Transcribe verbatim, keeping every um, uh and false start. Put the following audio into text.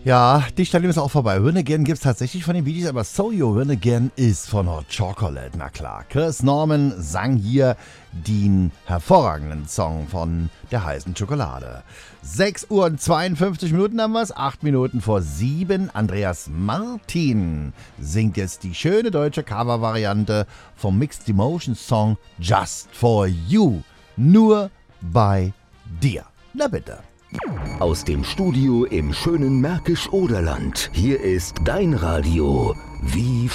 Ja, die Stelle ist auch vorbei. Run Again gibt es tatsächlich von den Bee Gees, aber So You Run Again ist von Hot Chocolate. Na klar, Chris Norman sang hier den hervorragenden Song von der heißen Schokolade. sechs Uhr und zweiundfünfzig Minuten haben wir es, acht Minuten vor sieben. Andreas Martin singt jetzt die schöne deutsche Cover-Variante vom Mixed Emotion Song Just For You. Nur bei dir. Na bitte. Aus dem Studio im schönen Märkisch-Oderland. Hier ist dein Radio. Wie